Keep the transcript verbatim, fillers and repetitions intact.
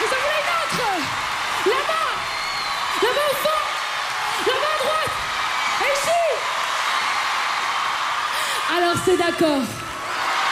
Vous en voulez une autre? Là-bas! Là-bas au fond! Là-bas à droite! Et ici! Alors c'est d'accord.